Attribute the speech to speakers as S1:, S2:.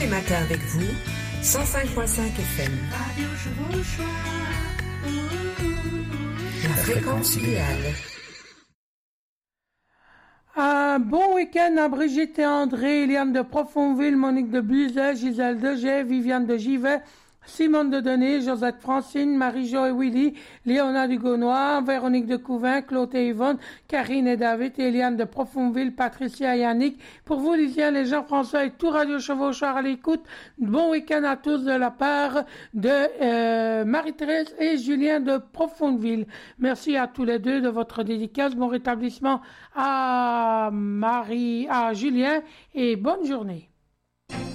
S1: les matins avec vous, 105.5 FM. La fréquence idéale.
S2: Un bon week-end à Brigitte et André, Eliane de Profonville, Monique de Buzet, Gisèle Degey, Viviane de Givet, Simone de Denis, Josette Francine, Marie-Jo et Willy, Léona du Gaunois, Véronique de Couvin, Claude et Yvonne, Karine et David, Eliane de Profonville, Patricia et Yannick. Pour vous, Lisiane et Jean-François et tout Radio Chevauchoir à l'écoute, bon week-end à tous de la part de Marie-Thérèse et Julien de Profonville. Merci à tous les deux de votre dédicace. Bon rétablissement à Julien et bonne journée.